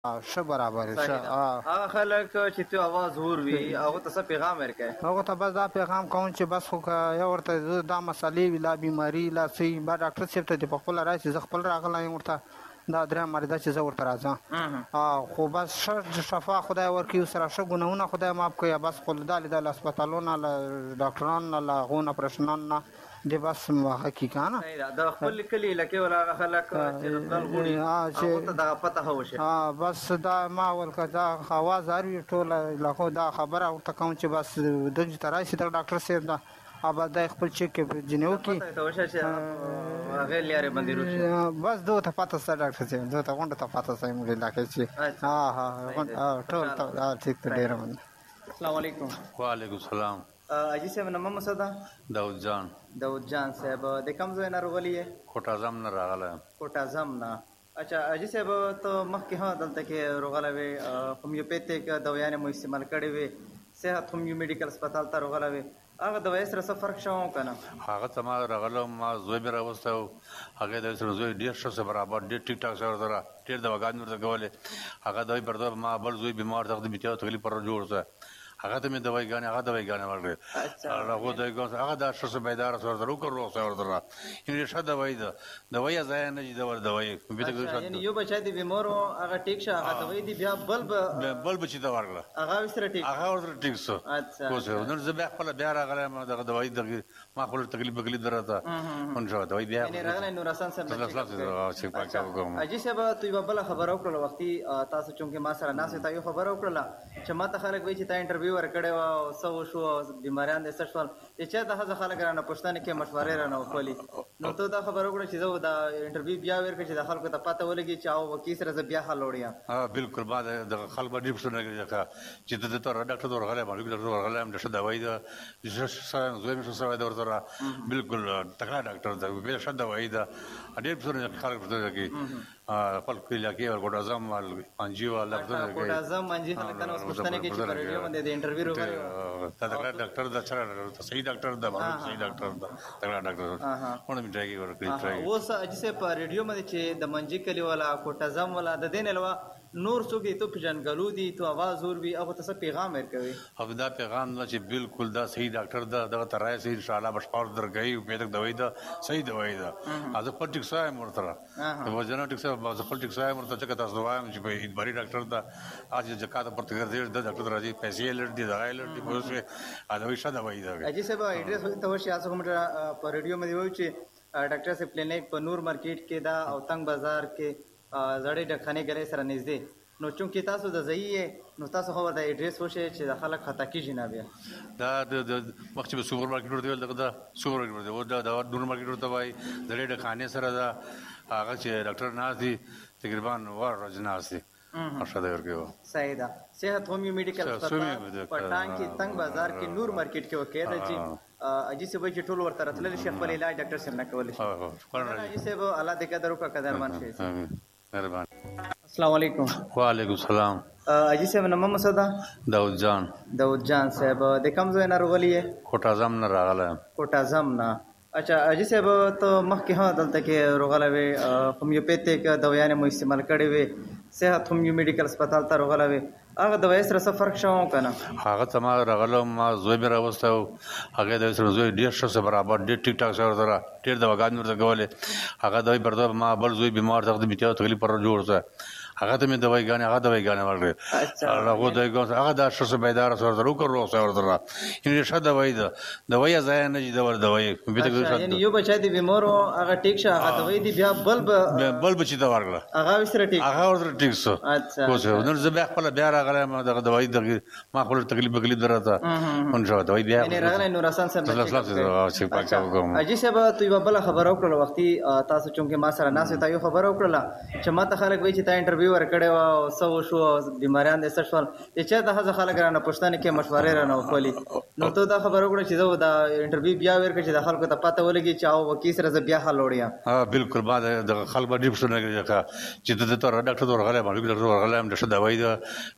ښه برابر ښه هغه خلک چې تو आवाज اور وي هغه ته څه پیغام ورکړي هغه ته بس دا پیغام کوم چې بس خو یو ورته دا مسالې وی لا بیماری لا سي با ډاکټر صاحب ته په خپل راشي زه خپل راغلی ورته دا درې مرده چې زه ورته راځم خو بس ښه شفا خدای ورکړي سره ښه ګناهونه خدای معاف کړي بس خو د هسپتالونو له ډاکټرانو له هغو نه پرېشنانو نه دی بس حقیقت نه د خپل کلی لکه ولا خلک چې خپل غوړي هغه ته دا پته هوشه بس دا ما ولکه دا आवाज اوري ټوله لکه دا خبره ورته کوم چې بس د تراشي د ډاکټر صاحب دا ابا د خپل چیک جنو کې هغه لري باندې روشي بس دوه ته پته سره ډاکټر صاحب دوه ته غونډه ته پته سره موږ لاکه چې ټول ټیک ته ډیر من السلام علیکم وعلیکم السلام اجي صاحب نام مسدا داود جان صاحب د کوم ځای نه راغلی کوټه زم نه راغله کوټه زم نه اچھا اجي صاحب ته مخکې ها دلته کې راغله وي هومیوپیتیک دوايانې مو استعمال کړې وي صحت هومیو میډیکل هسپتال ته راغله وي هغه دوايي سره څه فرق شوم کنه هغه ته ما راغله ما زوی به راوستو هغه د سره زوی ډیر ښه برابر ډیر ټیک ټاک سره ډیر دواګان ورته کولې هغه دوی برده ما بل زوی بیمار ته د میته تکلیف پر جوړ څه هغه ته مې دوايګانې ورکړې هغه دوايګانې هغه د شخص بیدار سره درو کړو سره درا یعنی ښه دوايي ځای نه دي دوايي یعنی یو بچی دی بیمار هغه ټیک شه هغه دوايي دی بیا بل بچی دا ورکړه هغه وسره ټیک شو خو څه نن زه بیا خپل بیا راغله ما دغه دوايي ما خپل تکلیف درته اون شو دوايي بیا یعنی راغله نور آسان سره چې پاکه وګم اجي صاحب تو یو بل خبر وکړه وختي تاسو چونکه ما سره ناسه تا یو خبر وکړه چې ما ته خلک وایي چې تا انټرویو ورکړې و سو شو بیماریان د سشوال چې دا هغه خلک رانه پښتنه کې مشورې رانه وکړي نو ته دا خبر وکړه چې دا انټرویو بیا ورکړي چې د خلکو ته پته ولګي چې او وکی سره بیا حل وړیا بالکل بعد د خلک باندې پښتنه کې چې د ته ډاکټر ورغله باندې ډاکټر ورغله هم د دوايي د زوی مې سره دا ورته بالکل تکړه ډاکټر دا به ښه دوايي دا ډېر پښتنه خلک پښتنه کې خپل کلی کې ورګوډ اعظم انجی والا ورګوډ اعظم انجی خلک کنه اوس پښتنه کې چې ریډیو باندې د انټرویو وکړي دا ډاکټر دا چر صحیح ډاکټر دا صحیح ډاکټر دا تکړه ډاکټر ونه می ټراي ورکړي اوس اجازه په ریډیو باندې چې د منجی کلی والا کوټ اعظم والا د دین الوا نور څوک ته پجنګلو دي تو आवाज اور وی هغه ته پیغام ورکوي او دا پیغام نه چې بالکل دا صحیح ډاکټر دا دغه ترای سي ان شاء الله بشپړ درګي او پیدا دوايي دا صحیح دوايي دا از په ټیک سای مرتره د وجنټیک سای باز په ټیک سای مرته چې تاسو وایم چې په بری ډاکټر دا اج جکات پر تګر دې د ډاکټر راځي پیسې الرټ دي دغه الرټ دي پوسه ا دوی ښه دوايي دا اجي صاحب ایډریس ته ورشي تاسو کوم په ریډیو باندې وایي چې ډاکټر صاحب کلینیک په نور مارکیټ کې دا او تنگ بازار کې زړې ډکخانه ګرې سره نږدې نو چونکی تاسو د ځایي نو تاسو خو د ایډریس وشه چې د خلک خطا کیږي نه بیا دا د مخکې په سوپر مارکیټ ورته دا سوپر مارکیټ ورته دا نور مارکیټ ورته وای د ډېر خانه سره دا هغه چې ډاکټر ناز دي تقریبا ور رجناز دي ارشاد ورکو صحیح ده صحت هومیو میډیکل هسپتال پټان کې تنگ بازار کې نور مارکیټ کې وکړه چې اجي صاحب چې ټول ورته راتلل شي خپل علاج ډاکټر صاحب نه کول شي اجي صاحب الله دې قدر وکړه قدرمن شي مهربان السلام علیکم وعلیکم السلام اجي صاحب نام مسدا داود جان صاحب د کوم ځای نه راغلی کوټه زم نه راغله کوټه زم نه اچھا اجي صاحب ته مخکې ها دلته کې راغله وي هومیوپیتیک دوايانې مو استعمال کړې وي صحت هومیو میډیکل هسپتال ته راغله وي هغه دوايي سره څه فرق شوم کنه هغه ته ما راغله ما زوی به راوستو هغه د سره زوی ډیر ښه برابر ډیر ټیک ټاک سره ډیر دواګان ورته کولې هغه دوی برده ما بل زوی بیمار ته د میته تکلیف پر جوړ څه هغه ته مې دوايګانې ورکړې هغه دوايګانې هغه د شخص بیدار سره درو کړو سره درا یعنی ښه دوايي ځای نه دي دوايي یعنی یو بچی دی بیمار هغه ټیک شه هغه دوايي دی بیا بل بچی دا ورکړه هغه وسره ټیک شو خو څه نن زه بیا خپل بیا راغله ما دغه دوايي ما خپل تکلیف درته اون شو دوايي بیا یعنی راغله نور آسان سره چې پاکه وګم اجي صاحب تو یو بل خبر وکړه وختي تاسو چونکه ما سره ناسه تا یو خبر وکړه چې ما ته خلک وایي چې تا انټرویو ورکړې و سو شو بیماریان د سشوال چې دا هغه خلک رانه پښتنه کې مشورې رانه وکړي نو ته دا خبر وکړه چې دا انټرویو بیا ورکړي چې د خلکو ته پته ولګي چې او وکی سره بیا حل وړیا بالکل بعد د خلک باندې پښتنه کې چې د ته ډاکټر ورغله باندې ډاکټر ورغله هم د دوايي د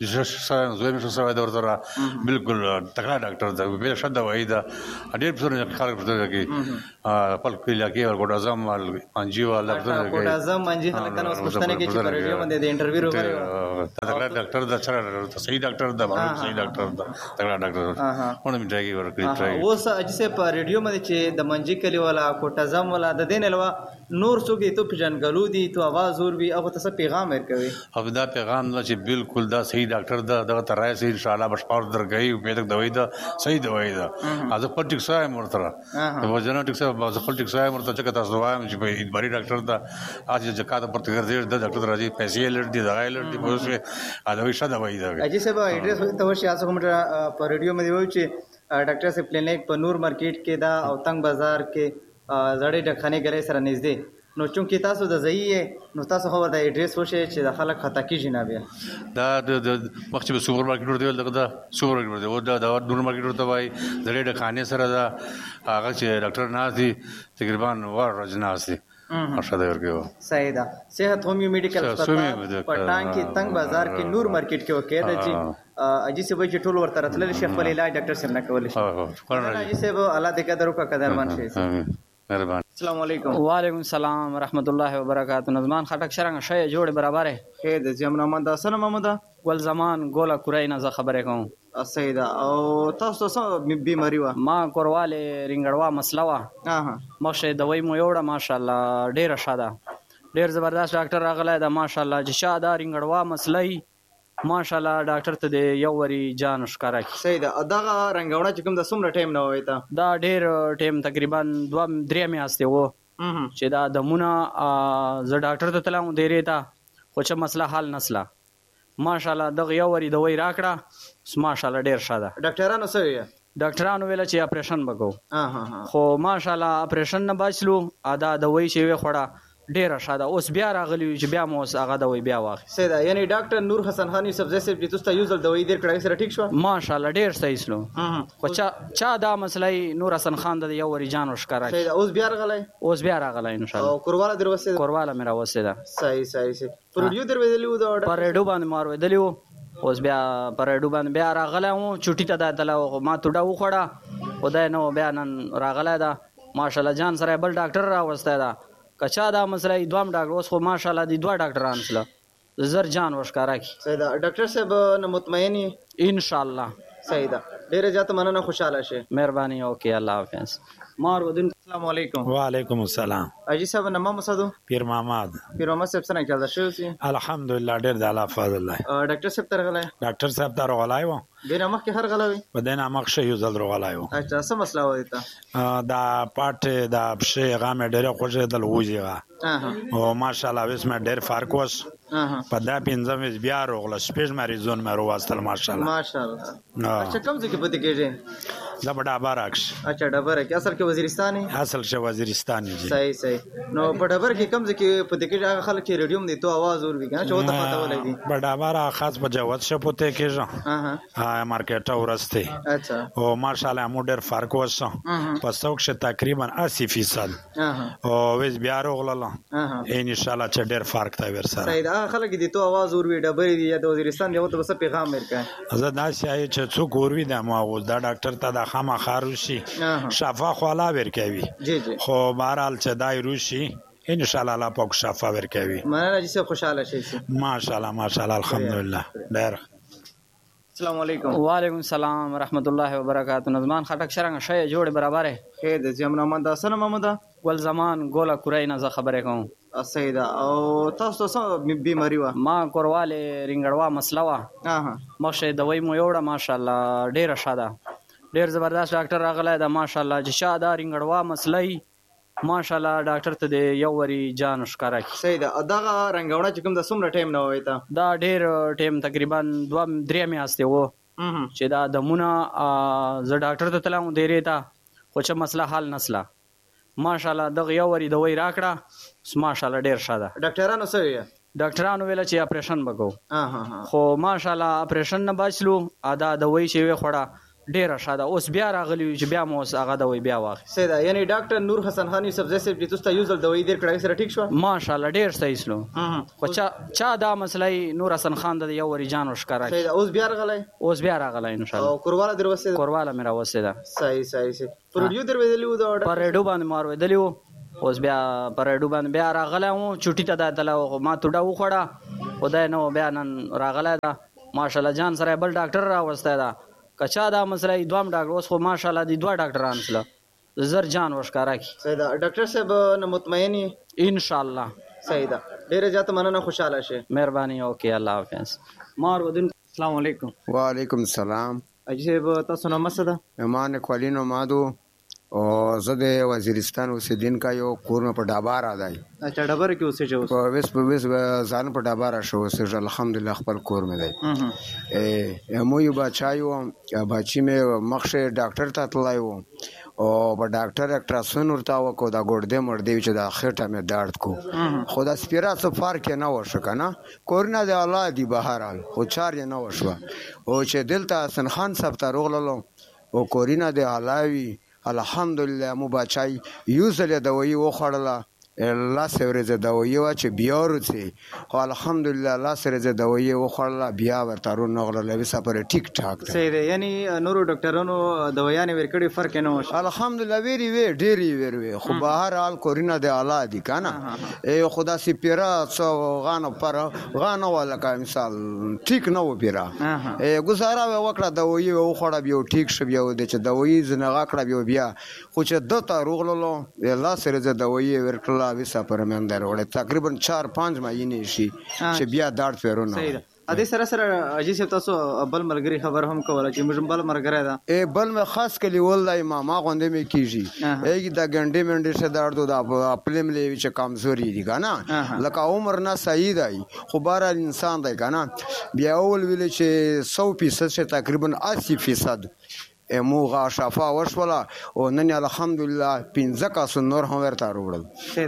زوی مې سره دا ورته بالکل تکړه ډاکټر دا به ښه دوايي دا ډېر پښتنه خلک پښتنه کې خپل کلی کې ورګوډ اعظم انجی والا ورګوډ اعظم انجی خلک کنه اوس پښتنه کې چې ریډیو باندې د انټرویو وروړي تکړه ډاکټر دا صحیح ډاکټر دا صحیح ډاکټر دا تکړه ډاکټر ونه می ټراي ورکړي اوس اجسه په ریډیو باندې چې د منجي کلی والا کوټزم والا د دین الوا نور څوک دي ته پجنګلو دي تو आवाज اور وی هغه ته پیغام ورکوي او دا پیغام نه چې بالکل دا صحیح ډاکټر دا دغه ترای سي ان شاء الله بشپار درګي امید دوی دا صحیح دوی دا از په ټیک سره مرتره د جنټیک سره باز په ټیک سره مرتره چې تاسو وایم چې په بری ډاکټر دا اج جکات پر تګر دې د ډاکټر راځي پیسې لړ دي دغه لړ دي په څه اده شته دوی دا اجي سبا ایډریس ته وشي تاسو کوم په ریډیو باندې وایي چې ډاکټر سي کلینیک په نور مارکیټ کې دا او تنگ بازار کې زړې ډخانه ګرې سره نږدې نو چونکی تاسو د ځایې نو تاسو خو د ایډریس وشه چې د خلک خطا کې جناب دا د مخکې په سوپر مارکیټ ورته دغه دا سوپر مارکیټ ورته و دا نور مارکیټ ورته وای زړې ډخانه سره دا هغه چې ډاکټر ناز دي تقریبا ور رجناز دي ارشاد ورګو صحیح ده صحت هومیو میډیکل هسپتال پټان کې تنگ بازار کې نور مارکیټ کې وکړه چې اجي سه وجه ټول ورته راتلل شیخ ولی علاج ډاکټر سره نه کول شي اجي سه الله دې قدر وکړه قدرمن شي مهربان السلام علیکم وعلیکم السلام ورحمت الله وبرکاتہ نظمان خټک شرنګ شې جوړ برابر خیر دې زمنا محمد حسن محمد ګل زمان ګولا کورای نه زه خبرې کوم سیدا او تاسو څه بیماری و ما کورواله رنګړوا مسله وا مخشه دوی مو یوړه ماشاءالله ډیره شاده ډیر زبردست ډاکټر راغلی دا ماشاءالله چې شاده رنګړوا مسلې ماشاءالله ډاکټر ته دی یو وری جان ښکارا کی صحیح ده دغه رنګونه چې کوم د څومره ټایم نه وای تا دا ډیر ټایم تقریبا 2-3 میاشتې وو چې دا دمونه ز ډاکټر ته تلم دیری تا خو چې مسله حل نسله ماشاءالله دغه یو وری دوی راکړه ماشاءالله ډیر شاده ډاکټرانو سوي ډاکټرانو ویل چې اپریشن وکاو خو ماشاءالله اپریشن نه بچلو ادا دوی چې وی خوړه ډیر شاده اوس بیا راغلی چې بیا مو اوس هغه دوی بیا واخ سیدا یعنی ډاکټر نور حسن خان یوسف زیسف چې تاسو یوزل دوی ډیر کړای سره ټیک شو ماشاءالله ډیر صحیح سلو خو چا دا مسلې نور حسن خان د یو وری جان وشکارا سیدا اوس بیا راغلی ان شاء الله او کورواله دروسه کورواله میرا وسه صحیح پروډیو درویدلیو دا پر ډو باندې مارو دلیو اوس بیا پر ډو باندې بیا راغلی و چټی ته داتله ما توډه وخړه خدای نو بیا نن راغلی دا ماشاءالله جان سره بل ډاکټر را وسته دا کچا دا مسله دوام ډاکټر اوس خو ماشاءالله دی دوه ډاکټران سره زر جان وشکارا کی سیدا ډاکټر صاحب نو مطمئنی ان شاء الله سیدا ډیره زیاته مننه خوشاله شه مهرباني اوکي الله حافظ مار ودین السلام علیکم وعلیکم السلام اجي صاحب نامه مسدو پیر محمد صاحب څنګه چل شو سي الحمدلله ډیر د الله فضل الله ډاکټر صاحب ترغله ډاکټر صاحب تر غلای و دینه مخ کې هر غلوي بدنه مخ شي یو زل غلای و اچھا څه مسله وای تا دا پټ دا شي غامه ډیره خوشې دل وځي او ماشاءالله وسمه ډیر فرق وس په دا پنځم بیا روغله سپیش مریضون مې واستل ماشاءالله اچھا کوم ځای کې پته کېږي زبډا بارکش اچھا ډبره کې اصل کې وزیرستاني اصل کې وزیرستاني جی صحیح نو په ډبره کې کوم ځای کې پته کېږي هغه خلک چې ریډیوم دي تو आवाज اور وی کنه چې وته پته ولې دي بډا بارا خاص په جوات شه پته کېږي مارکیټ اورسته اچھا او ماشاءالله مو ډیر فرق وسه پس څوک تقریبا 80% او وز بیا روغله ان شاء الله چې ډیر فرق تا ور سره صحیح هغه خلک دي تو आवाज اور وی ډبره دي د وزیرستان دی وته بس پیغام ورکړه زه دا شای چې څوک اور وی د مو دا ډاکټر ته د خامہ خاروشي شفا خلا ورکوي جی خو بهرحال چې دای روشي ان شاء الله الله پاک شفا ورکوي مننه چې خوشاله شي ماشاءالله الحمدلله ډیر السلام علیکم وعلیکم السلام ورحمت الله وبرکاتہ نظمان خټک شرنګ شې جوړ برابر خیر دې زمنا محمد حسن محمد ګل زمان ګولا کورای نه زه خبرې کوم سیدا او تاسو څه بیماری و ما کورواله رنګړوا مسله وا مخشه دوی مو یوړه ماشاءالله ډیره شاده ډیر زبردست ډاکټر راغلی دا ماشاءالله چې شاده رنګړوا مسلې ماشاءالله ډاکټر ته دی یو وری جان ښکارا کی صحیح ده دغه رنګونه چې کوم د څومره ټایم نه وای تا دا ډیر ټایم تقریبا 2-3 میاشتې وو چې دا دمونه ز ډاکټر ته تلم دیری تا خو چې مسله حل نسله ماشاءالله دغه یو وری دوی راکړه ماشاءالله ډیر شاده ډاکټرانو سوي ډاکټرانو ویل چې اپریشن وکاو خو ماشاءالله اپریشن نه بچلو ادا دوی چې وی خوړه ډیر شاده اوس بیا راغلی چې بیا مو اوس هغه دوی بیا واخ سیدا یعنی ډاکټر نور حسن خان یوسف زیسف چې تاسو یوزل دوی ډیر کړای سره ټیک شو ماشاءالله ډیر صحیح سلو خو چا دا مسلې نور حسن خان د یو وری جان وشکارا سیدا اوس بیا راغلی ان شاء الله او کورواله دروسه کورواله میرا وسه صحیح پروډیو درویدلیو دا پر ډو باندې مارو دلیو اوس بیا پر ډو باندې بیا راغلی و چټی ته داتله ما توډه وخړه خدای نو بیا نن راغلی دا ماشاءالله جان سره بل ډاکټر راوستی دا کچا دا مسله دوام ډاکټر اوس خو ماشاءالله دی دوه ډاکټران سره زر جان وشکارا کی صحیح ده ډاکټر صاحب نو مطمئن یې ان شاء الله صحیح ده ډیره زیاته مننه خوشاله شه مهرباني اوکې الله حافظ مار ودین السلام علیکم وعلیکم السلام اجي صاحب تاسو نو مسده امان کولینو مادو او زه د وزیرستان اوسیدونکی یو کور مې په ډابار دی اچھا ډبره کې اوسې جو په وس ځان په ډابار شو اوسې الحمدلله خپل کور مې دی مو یو بچایو بچی مې مخشه ډاکټر ته تلای وو او په ډاکټر الټراساوند ورته وکړو دا ګردې مردې چې دا خېټه مې درد کو خو دا سپیرا څه فرق نه وشو کنه کورونه د الله دی بهرال خو چار نه وشو او چې دلته حسن خان صاحب ته روغللو او کورونه د علاوی الحمدلله مو بچای یوزله دوی وخړله الله سره زه دوی وا چې بیا ورته او الحمدلله الله سره زه دوی وخړله بیا ورته رو نغله وسه پر ټیک ټاک ده صحیح ده یعنی نورو ډاکټرانو دوايانې ورکړي فرق نه وشو الحمدلله ویری ډیری ویری خو بهر حال کورینه د اعلی دي کنه خدا سي پیرا څو غانو پر غانو ولکه مثال ټیک نه و پیرا گزاره وکړه دوی وخړه بیا ټیک شو بیا د چې دوی زنه کړه بیا خو چې دته روغلو الله سره زه دوی ورکړه وسه پر مندر وړه تقریبا 4-5 ماینه شي چې بیا دارت پیرونه صحیح ده ا دې سره سره اجي صاحب تاسو بل ملګری خبر هم کوله چې موږ بل مرګره ده بل مې خاص کلی ولای ما غوندې مې کیږي ایګ دا ګنډې منډې شه درد دا خپل ملي چې کمزوري دي کنه لکه عمر نه صحیح دی خو بار انسان دی کنه بیا اول ویل چې 100% شه تقریبا 80% موغه شفا وشوله او نن الحمدلله 15 کس نور هم ورته وروړل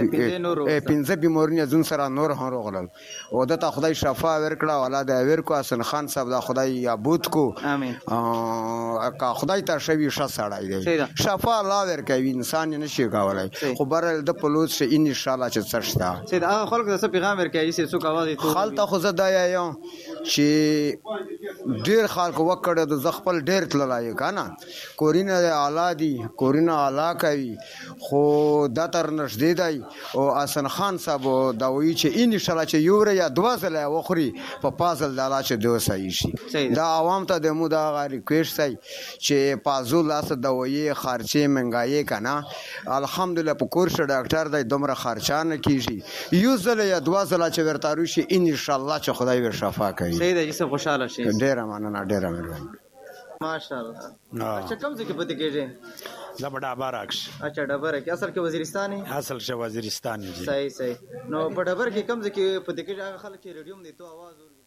15 بیمارونه ځون سره نور هم وروړل او دته خدای شفا ورکړه ولادت ورکو حسن خان صاحب دا خدای یابوت کو امين کا خدای ته شوی ش سړای دی شفا الله ورکوي انسان نشي کولای خو بر د پلوز شه ان شاء الله چې سرشتا سید هغه خلک د پیغام ورکوي چې څوک आवाज ته خالته خو زه دا یم چې ډیر خلک وکړه د خپل ډیر تللای کنه کورینه اعلی دي کورینه اعلی کوي خو د تر نشدې دی او حسن خان صاحب دا وی چې ان شاء الله چې یو یا دوا زله وخوري په پازل د الله چې دوه صحیح شي دا عوام ته د مو دا ریکویسټ دی چې پازو لاس دوی خرچه منګایي کنه الحمدلله په کورس ډاکټر دی دومره خرچه نه کیږي یو زله یا دوا زله چې ورته شي ان شاء الله چې خدای ور شفا کوي صحیح دی چې خوشاله شي ډیر مننه ډیر مهرباني ماشاءالله اچھا کوم ځای کې پته کېږي زبر ډبر اکش اچھا ډبر کې اصل کې وزیرستان ہے اصل شه وزیرستان صحیح نو په ډبر کې کوم ځای کې پته کېږي هغه خلک چې ریډیوم دی تو आवाज